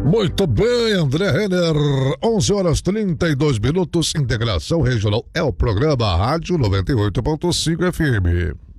Muito bem, André Renner, 11 horas 32 minutos, Integração Regional é o programa Rádio 98.5 FM.